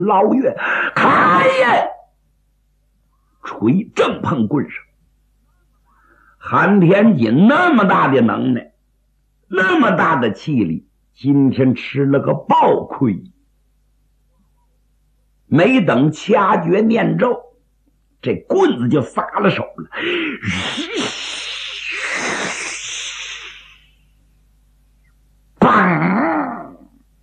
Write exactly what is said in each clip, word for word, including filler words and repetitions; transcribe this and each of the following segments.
老岳，开呀！锤正碰棍上。韩天锦那么大的能耐，那么大的气力，今天吃了个暴亏。没等掐诀念咒，这棍子就撒了手了。砰！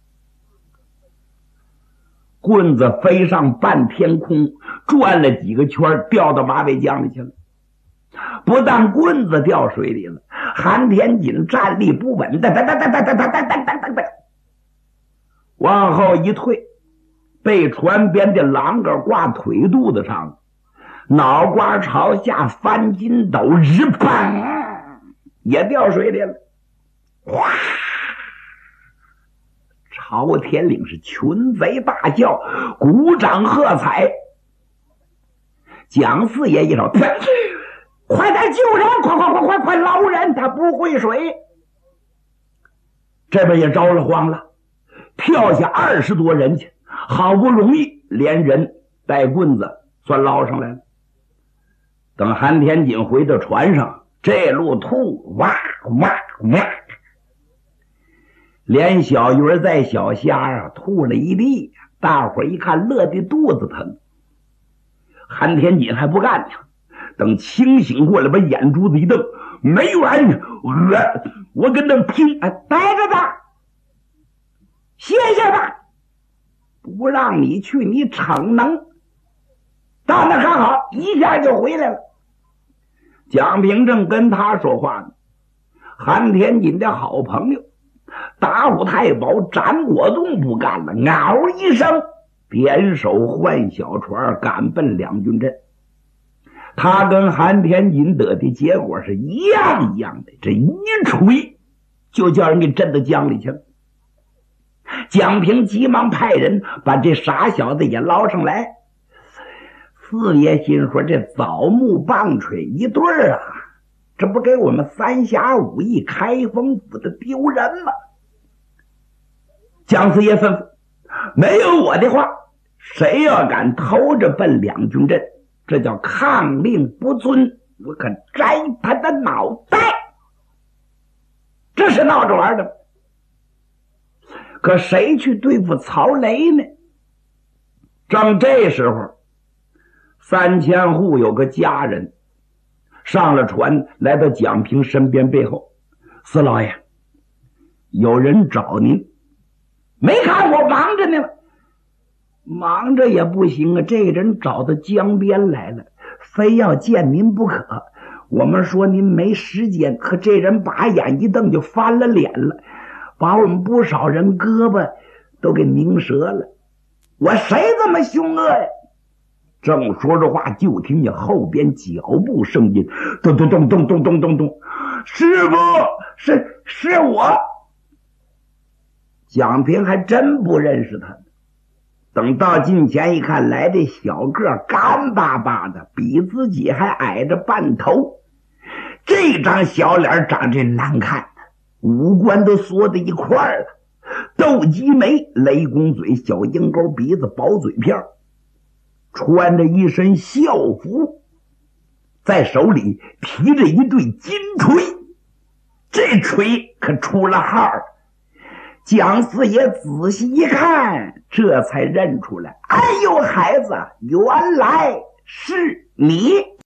棍子飞上半天空，转了几个圈，掉到马尾江里去了。不但棍子掉水里了，韩天锦站立不稳，哒哒哒哒哒哒哒哒哒哒哒，往后一退，被船边的栏杆挂腿肚子上，脑瓜朝下翻筋斗，日砰，也掉水里了。哗！朝天岭是群贼大叫，鼓掌喝彩。蒋四爷一手，快点救人！快快快快快捞人！他不会水。这边也着了慌了，跳下二十多人去，好不容易连人带棍子算捞上来了。等韩天锦回到船上，这路吐哇哇哇，连小鱼儿在小虾啊吐了一地，大伙儿一看乐得肚子疼。韩天锦还不干呢，等清醒过来，把眼珠子一瞪，没完呢！我我跟他拼！哎，待着吧，歇歇吧，不让你去，你逞能。到那看好，一下就回来了。蒋平正跟他说话呢，韩天锦的好朋友打虎太保展国栋不干了，嗷一声，点手换小船，赶奔两军阵。他跟韩天锦得的结果是一样一样的，这一锤就叫人给震到江里去了。蒋平急忙派人把这傻小子也捞上来。四爷心说，这枣木棒槌一对儿啊，这不给我们三峡武艺开封府的丢人吗？蒋四爷吩咐，没有我的话，谁要敢偷着奔两军阵，这叫抗令不遵，我可摘他的脑袋。这是闹着玩的。可谁去对付曹雷呢？正这时候，三千户有个家人上了船，来到蒋平身边背后，四老爷，有人找您。没看我忙着呢吗？忙着也不行啊，这人找到江边来了，非要见您不可。我们说您没时间，可这人把眼一瞪就翻了脸了，把我们不少人胳膊都给拧折了。我谁这么凶恶呀？正说着话，就听见后边脚步声音，咚咚咚咚咚咚咚咚，师傅，是是我。蒋平还真不认识他，等到近前一看，来这小个干巴巴的，比自己还矮着半头，这张小脸长真难看，五官都缩在一块儿了，斗鸡眉，雷公嘴，小鹰钩鼻子，薄嘴片，穿着一身校服，在手里提着一对金锤，这锤可出了号。蒋四爷仔细一看，这才认出来，哎呦孩子，原来是你。